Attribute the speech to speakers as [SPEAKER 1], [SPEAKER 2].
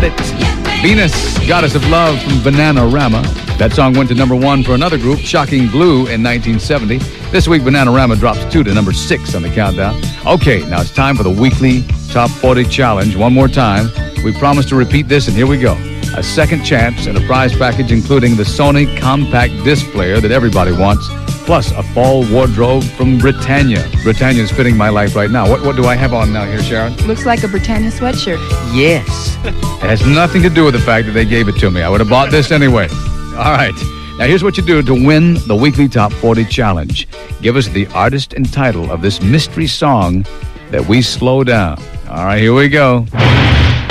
[SPEAKER 1] got it. Venus, Goddess of Love from Bananarama. That song went to number 1 for another group, Shocking Blue, in 1970. This week, Bananarama drops 2 to number 6 on the countdown. Okay, now it's time for the weekly Top 40 Challenge. One more time. We promise to repeat this, and here we go. A second chance and a prize package including the Sony compact disc player that everybody wants, plus a fall wardrobe from Britannia. Britannia's fitting my life right now. What do I have on now here, Sharon?
[SPEAKER 2] Looks like a Britannia sweatshirt.
[SPEAKER 1] Yes. It has nothing to do with the fact that they gave it to me. I would have bought this anyway. All right. Now, here's what you do to win the weekly Top 40 Challenge. Give us the artist and title of this mystery song that we slow down. All right, here we go.